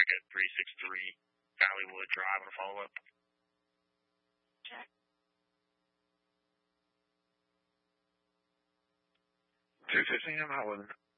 at 363 Valleywood Drive on a follow-up. Check. 215, I'm Holland.